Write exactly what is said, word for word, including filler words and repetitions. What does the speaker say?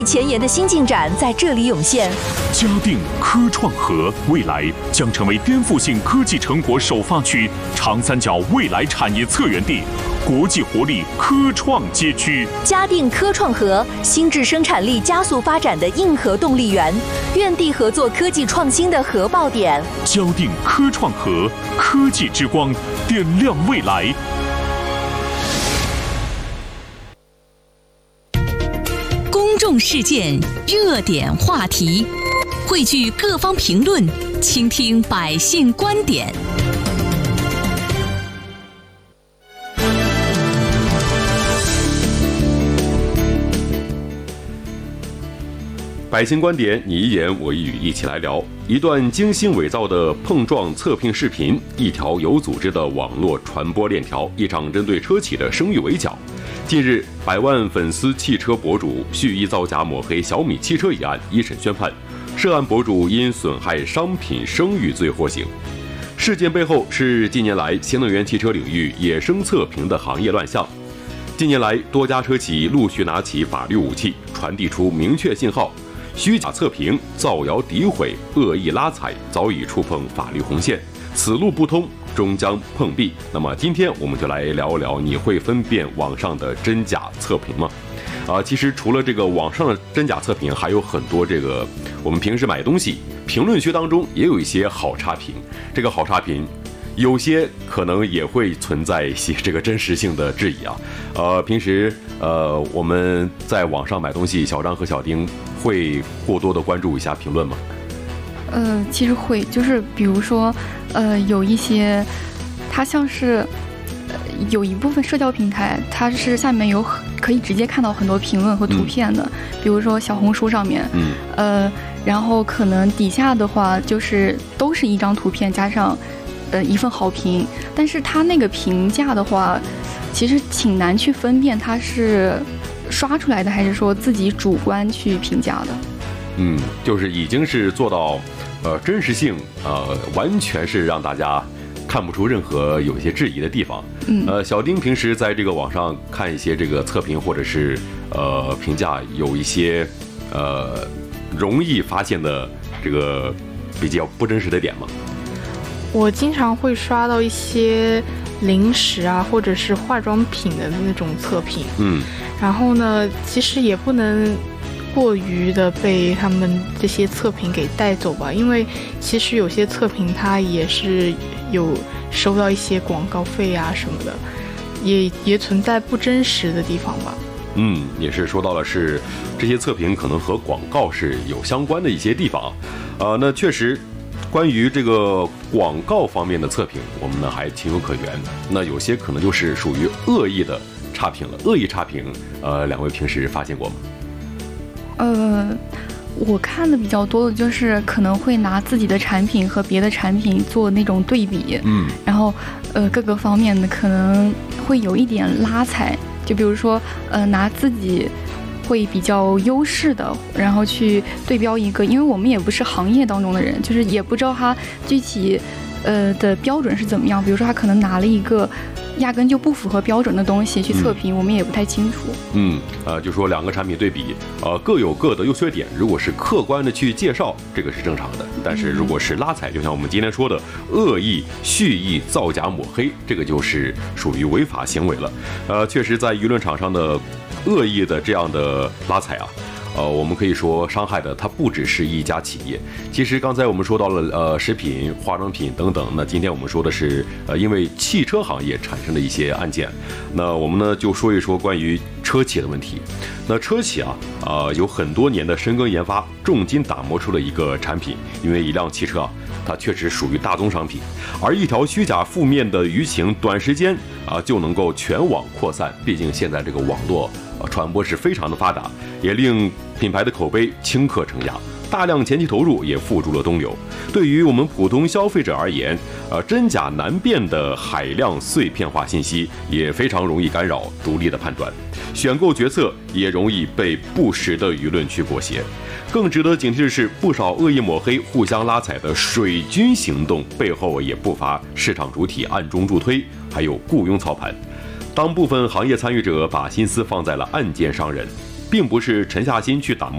前沿的新进展在这里涌现。 嘉定科创河未来将成为颠覆性科技成果首发区、长三角未来产业策源地、国际活力科创街区。 嘉定科创河，新质生产力加速发展的硬核动力源，院地合作科技创新的核爆点。 嘉定科创河，科技之光，点亮未来。 公众事件，热点话题，汇聚各方评论，倾听百姓观点。 百姓观点，你一言我一语，一起来聊。一段精心伪造的碰撞测评视频，一条有组织的网络传播链条，一场针对车企的声誉围剿。近日，百万粉丝汽车博主蓄意造假抹黑小米汽车一案一审宣判，涉案博主因损害商品声誉罪获刑。事件背后是近年来新能源汽车领域野生测评的行业乱象。近年来，多家车企陆续拿起法律武器，传递出明确信号。虚假测评、造谣诋毁、恶意拉踩，早已触碰法律红线，此路不通，终将碰壁。那么今天我们就来聊一聊，你会分辨网上的真假测评吗？啊，其实除了这个网上的真假测评，还有很多这个我们平时买东西评论区当中也有一些好差评。这个好差评，有些可能也会存在一些这个真实性的质疑啊。呃，平时呃我们在网上买东西，小张和小丁会过多的关注一下评论吗？ 呃，其实会，就是比如说，呃，有一些，它像是，呃，有一部分社交平台，它是下面有可以直接看到很多评论和图片的，嗯、比如说小红书上面，嗯，呃，然后可能底下的话就是都是一张图片加上，呃，一份好评，但是它那个评价的话，其实挺难去分辨它是刷出来的还是说自己主观去评价的。 嗯，就是已经是做到呃真实性呃完全是让大家看不出任何有一些质疑的地方。嗯，呃，小丁平时在这个网上看一些这个测评或者是呃评价，有一些呃容易发现的这个比较不真实的点吗？ 我经常会刷到一些零食啊，或者是化妆品的那种测评。嗯，然后呢，其实也不能过于的被他们这些测评给带走吧，因为其实有些测评它也是有收到一些广告费啊什么的，也也存在不真实的地方吧。 嗯，也是说到了是这些测评可能和广告是有相关的一些地方。呃，那确实关于这个广告方面的测评，我们呢还情有可原。那有些可能就是属于恶意的差评了。恶意差评，呃，两位平时发现过吗？ 呃，我看的比较多的就是可能会拿自己的产品和别的产品做那种对比，嗯，然后呃各个方面的可能会有一点拉踩，就比如说呃拿自己会比较优势的，然后去对标一个，因为我们也不是行业当中的人，就是也不知道他具体呃的标准是怎么样。比如说他可能拿了一个压根就不符合标准的东西去测评，嗯、我们也不太清楚。嗯， 呃，就说两个产品对比，呃，各有各的优缺点。如果是客观的去介绍，这个是正常的；但是如果是拉踩，就像我们今天说的恶意、蓄意造假抹黑，这个就是属于违法行为了。呃，确实，在舆论场上的恶意的这样的拉踩啊。呃，我们可以说伤害的它不只是一家企业。其实刚才我们说到了呃食品、化妆品等等，那今天我们说的是呃因为汽车行业产生的一些案件。那我们呢就说一说关于车企的问题。那车企啊，呃有很多年的深耕研发，重金打磨出了一个产品。因为一辆汽车啊，它确实属于大宗商品，而一条虚假负面的舆情，短时间啊就能够全网扩散。毕竟现在这个网络传播是非常的发达，也令品牌的口碑顷刻成崖，大量前期投入也付诸了东流。对于我们普通消费者而言，呃，真假难辨的海量碎片化信息也非常容易干扰独立的判断，选购决策也容易被不实的舆论去裹挟。更值得警惕的是，不少恶意抹黑、互相拉踩的水军行动背后也不乏市场主体暗中助推，还有雇佣操盘。当部分行业参与者把心思放在了暗箭伤人，并不是沉下心去打磨